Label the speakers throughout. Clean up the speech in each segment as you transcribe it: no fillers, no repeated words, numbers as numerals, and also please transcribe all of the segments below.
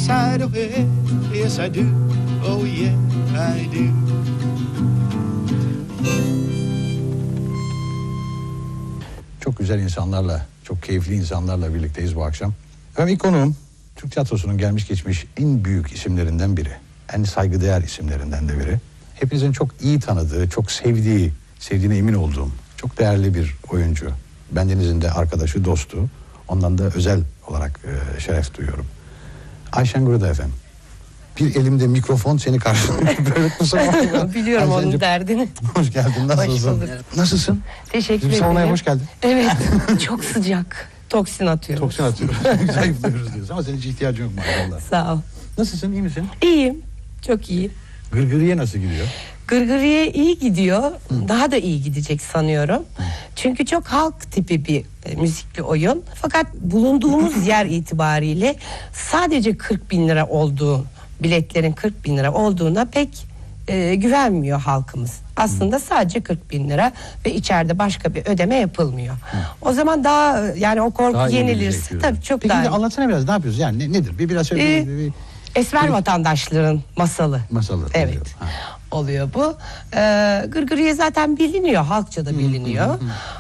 Speaker 1: side of it. Yes, I do. Oh, yeah, I do.
Speaker 2: Çok güzel insanlarla, çok keyifli insanlarla birlikteyiz bu akşam. Efendim ilk konuğum Türk tiyatrosunun gelmiş geçmiş en büyük isimlerinden biri. En saygıdeğer isimlerinden de biri. Hepinizin çok iyi tanıdığı, çok sevdiğine emin olduğum çok değerli bir oyuncu. Bendenizin de arkadaşı, dostu. Ondan da özel olarak şeref duyuyorum. Ayşen Gruda efendim. Bir elimde mikrofon seni karşılıyor. Böyle kusura bakma.
Speaker 3: Biliyorum onun derdini.
Speaker 2: Hoş geldin. Nasılsın? Nasılsın?
Speaker 3: Teşekkür ederim.
Speaker 2: Bizim salonaya hoş geldin.
Speaker 3: Evet. Çok sıcak. Toksin atıyoruz.
Speaker 2: Toksin atıyoruz. Zayıflıyoruz diyoruz ama senin hiç ihtiyacın yok maşallah.
Speaker 3: Sağ ol.
Speaker 2: Nasılsın? İyi misin?
Speaker 3: İyiyim. Çok iyi.
Speaker 2: Gırgırıye nasıl gidiyor?
Speaker 3: Gırgırıye iyi gidiyor. Daha da iyi gidecek sanıyorum. Çünkü çok halk tipi bir müzik bir oyun. Fakat bulunduğumuz yer itibariyle sadece 40 bin lira olduğu, biletlerin 40 bin lira olduğuna pek güvenmiyor halkımız. Aslında sadece 40 bin lira ve içeride başka bir ödeme yapılmıyor. O zaman daha yani o korku yenilirse tabii çok
Speaker 2: Peki
Speaker 3: daha.
Speaker 2: Peki anlatsana biraz ne yapıyoruz? Yani nedir? Biraz şöyle
Speaker 3: Esmer vatandaşların masalı.
Speaker 2: Masalı.
Speaker 3: Evet. Oluyor bu. Gırgırıye zaten biliniyor. Halkça da biliniyor.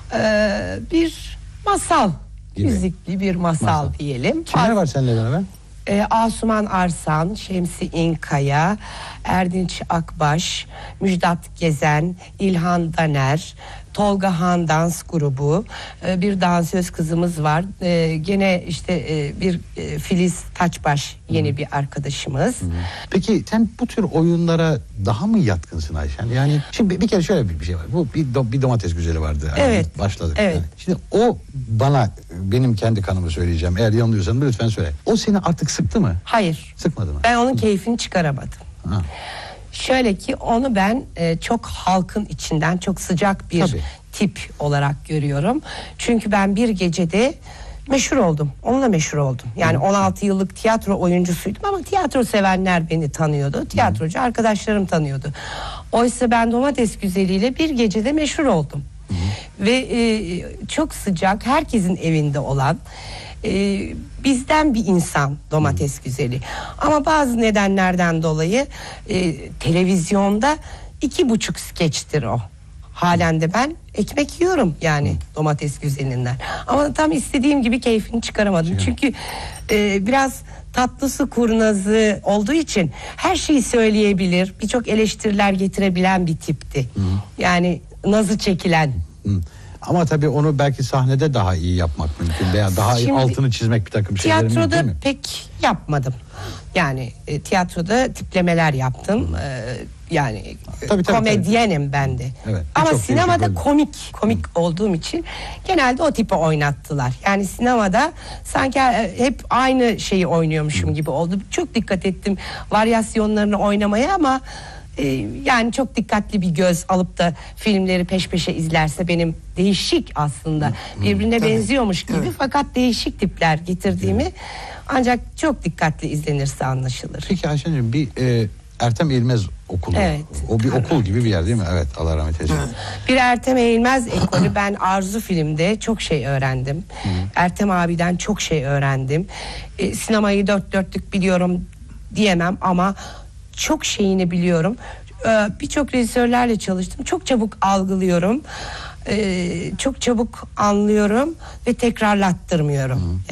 Speaker 3: Bir masal.
Speaker 2: Gibi.
Speaker 3: Müzikli bir masal diyelim.
Speaker 2: Kimler var seninle beraber?
Speaker 3: Asuman Arsan, Şemsi İnkaya, Erdinç Akbaş, Müjdat Gezen, İlhan Daner, Tolga Han Dans Grubu, bir dansöz kızımız var. Gene işte bir Filiz Taçbaş yeni bir arkadaşımız.
Speaker 2: Peki sen bu tür oyunlara daha mı yatkınsın Ayşen? Yani şimdi bir kere şöyle bir şey var. Bu bir domates güzeli vardı.
Speaker 3: Evet.
Speaker 2: Yani başladık.
Speaker 3: Evet.
Speaker 2: Yani. Şimdi o benim kendi kanımı söyleyeceğim. Eğer yanılıyorsan lütfen söyle. O seni artık sıktı mı?
Speaker 3: Hayır.
Speaker 2: Sıkmadı mı?
Speaker 3: Ben onun keyfini çıkaramadım.
Speaker 2: Ha.
Speaker 3: Şöyle ki onu ben çok halkın içinden çok sıcak bir tip olarak görüyorum. Çünkü ben bir gecede meşhur oldum. Onunla meşhur oldum. Yani 16 yıllık tiyatro oyuncusuydum ama tiyatro sevenler beni tanıyordu. Tiyatrocu arkadaşlarım tanıyordu. Oysa ben Domates Güzeli'yle bir gecede meşhur oldum. Ve çok sıcak, herkesin evinde olan bizden bir insan Domates Güzeli. Ama bazı nedenlerden dolayı televizyonda 2,5 skeçtir o. Halen de ben ekmek yiyorum yani Domates Güzeli'nden. Ama tam istediğim gibi keyfini çıkaramadım. Çünkü biraz tatlısı kurnazı olduğu için her şeyi söyleyebilir. Birçok eleştiriler getirebilen bir tipti. Yani nazı çekilen.
Speaker 2: Ama tabii onu belki sahnede daha iyi yapmak mümkün veya daha iyi altını çizmek bir takım şeyler mümkün değil mi?
Speaker 3: Tiyatroda pek yapmadım. Yani tiyatroda tiplemeler yaptım. Yani tabii, komedyenim ben de.
Speaker 2: Evet,
Speaker 3: ama sinemada komik olduğum için genelde o tipi oynattılar. Yani sinemada sanki hep aynı şeyi oynuyormuşum gibi oldu. Çok dikkat ettim varyasyonlarını oynamaya ama yani çok dikkatli bir göz alıp da filmleri peş peşe izlerse benim değişik aslında birbirine benziyormuş gibi fakat değişik tipler getirdiğimi ancak çok dikkatli izlenirse anlaşılır.
Speaker 2: Peki Ayşen'cim bir Ertem Eğilmez okulu.
Speaker 3: Evet.
Speaker 2: O bir okul gibi bir yer değil mi? Evet, Allah rahmet eylesin.
Speaker 3: Bir Ertem Eğilmez ekolü. Ben Arzu filmde çok şey öğrendim. Ertem abiden çok şey öğrendim. Sinemayı dört dörtlük biliyorum diyemem ama çok şeyini biliyorum. Birçok rejisörlerle çalıştım. Çok çabuk algılıyorum. Çok çabuk anlıyorum ve tekrarlattırmıyorum.